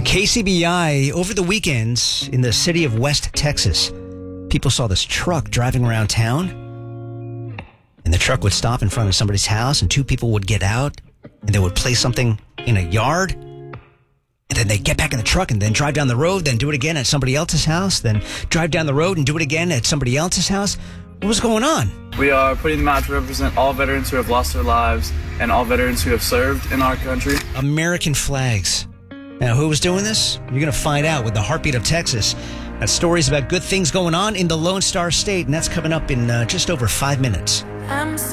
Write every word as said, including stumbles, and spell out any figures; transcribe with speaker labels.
Speaker 1: K C B I, over the weekend in the city of West Texas, people saw this truck driving around town, and the truck would stop in front of somebody's house, and two people would get out, and they would place something in a yard, and then they'd get back in the truck and then drive down the road, then do it again at somebody else's house, then drive down the road and do it again at somebody else's house. What was going on?
Speaker 2: We are putting them out to represent all veterans who have lost their lives and all veterans who have served in our country.
Speaker 1: American flags. Now, who was doing this? You're going to find out with the Heartbeat of Texas. That's stories about good things going on in the Lone Star State, and that's coming up in uh, just over five minutes. I'm